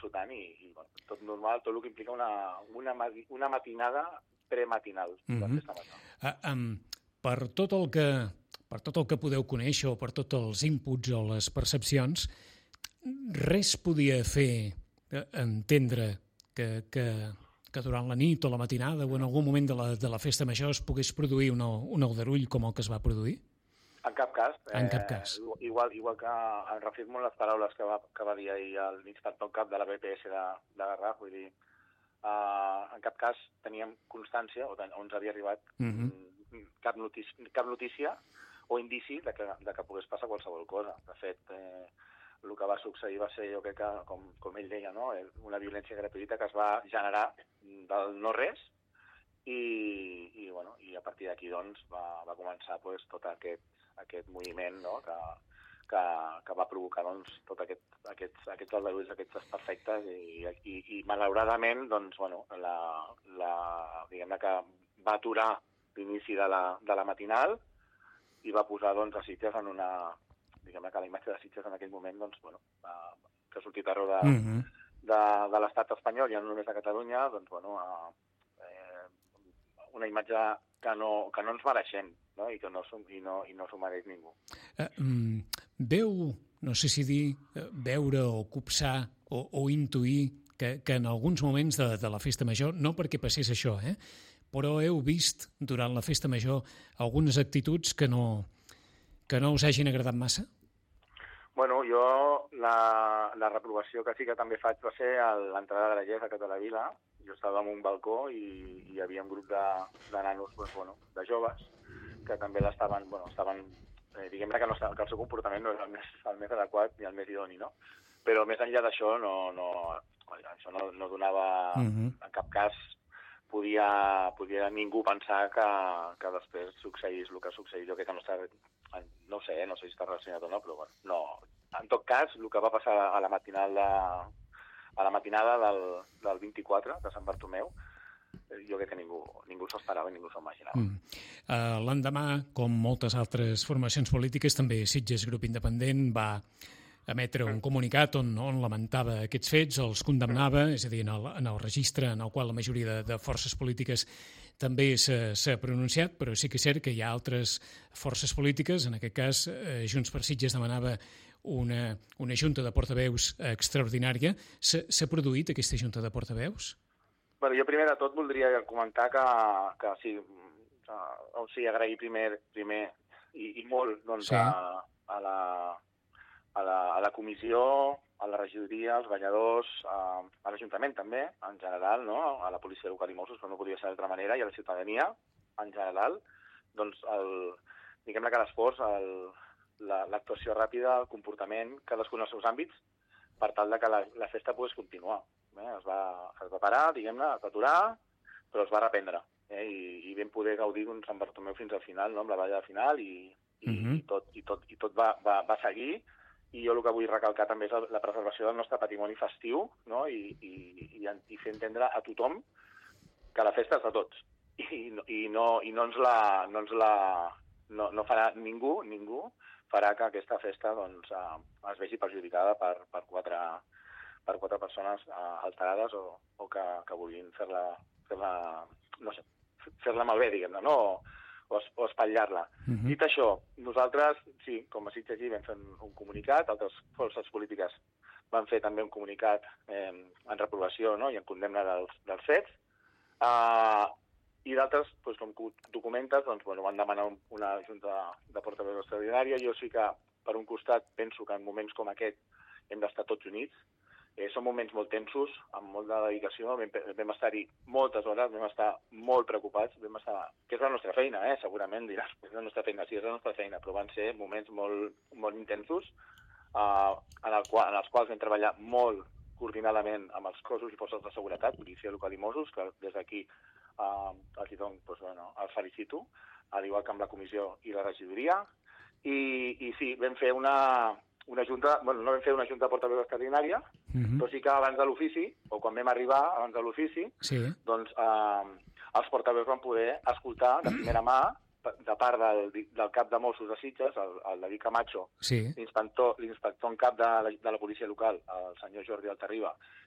disfrutant i tot normal, tot el que implica una matinada prematinal de festa major. Per tot el que podeu conèixer o per tots els inputs o les percepcions, res podia fer entendre que durant la nit o la matinada o en algun moment de la festa major es pogués produir un aldarull com el que es va produir? En cap cas. En cap cas. Igual que em reafirmo en les paraules que va dir ahir l'inspector en cap de la BPS de Garraf, vull dir, en cap cas teníem constància, o ens havia arribat cap notícia o indici de que pogués passar qualsevol cosa. De fet, el que va succeir va ser, jo crec que, com ell deia, no? Una violència gratuïta que es va generar del no-res i a partir d'aquí doncs, va començar pues, tot aquest moviment, no? que va provocar doncs, tots aquests aldarulls, aquests desperfectes i malauradament doncs, diguem-ne que va aturar l'inici de la matinal i va posar doncs, a Sitges en una... Diguem-ne que la imatge de Sitges en aquell moment doncs, que ha sortit arreu de l'estat espanyol i no només de Catalunya, doncs, una imatge que no ens mereixem, no? I que no s'ho mereix ningú. Veu, no sé si dir, veure o copsar o intuir que en alguns moments de la festa major, no perquè passés això, però heu vist durant la festa major algunes actituds que no us hagin agradat massa? Bueno, jo la reprovació que sí que també faig va ser a l'entrada de la Lles a Catalavila. Jo estava en un balcó i hi havia un grup de nanos, de joves, que també estaven diguem-ne que el seu comportament no era el més adequat ni el més idoni, no? Però més enllà d'això, això no donava en cap cas podia ningú pensar que després succeís el que succeís. Jo crec que no sé si està relacionat o no, però no. En tot cas, el que va passar a la matinada del 24 de Sant Bartomeu, jo crec que ningú s'ho esperava i ningú s'ho imaginava. L'endemà, com moltes altres formacions polítiques, també Sitges Grup Independent va emetre un comunicat on lamentava aquests fets, els condemnava, és a dir, en el registre en el qual la majoria de forces polítiques també s'ha pronunciat, però sí que és cert que hi ha altres forces polítiques, en aquest cas Junts per Sitges demanava una junta de portaveus extraordinària. S'ha produït aquesta junta de portaveus? Bueno, jo primer de tot voldria comentar que sí, agrair primer i molt doncs, a la comissió, a la regidoria, als balladors, a l'Ajuntament també, en general, no? A la policia local i Mossos, però no podia ser d'altra manera, i a la ciutadania, en general, doncs, diguem-ne que l'esforç, l'actuació ràpida, el comportament, cadascun als seus àmbits, per tal de que la festa pogués continuar. Es va parar, diguem-ne, es va aturar, però es va reprendre. I vam poder gaudir d'un Sant Bartomeu fins al final, no? Amb la balla de final, i tot va seguir. I jo el que vull recalcar també és la preservació del nostre patrimoni festiu, no? I fer entendre a tothom que la festa és de tots. I no farà ningú farà que aquesta festa doncs, es vegi perjudicada per quatre persones alterades o que vulguin fer-la malbé, diguem-ne, no? O espatllar-la. Dit això, nosaltres, sí, com a Sitges vam fer un comunicat, altres forces polítiques van fer també un comunicat en reprovació, no? I en condemna dels fets, i d'altres, doncs, com tu comentes, doncs, van demanar una junta de portaveus extraordinària. Jo sí que, per un costat, penso que en moments com aquest hem d'estar tots units. Són moments molt tensos, amb molta dedicació, vam estar-hi moltes hores, vam estar molt preocupats, que és la nostra feina, segurament diràs, és la nostra feina, sí, és la nostra feina, però van ser moments molt, molt intensos, en els quals vam treballar molt coordinadament amb els cossos i forces de seguretat, policia local i Mossos, que des d'aquí els felicito, al igual que amb la comissió i la regidoria, i sí, vam fer una junta, no vam fer una junta de portaveus extraordinària, però sí que abans de l'ofici, o quan vam arribar abans de l'ofici, doncs els portaveus van poder escoltar de primera mà, de part del cap de Mossos de Sitges, el David Camacho, l'inspector en cap de la policia local, el senyor Jordi Altarriba,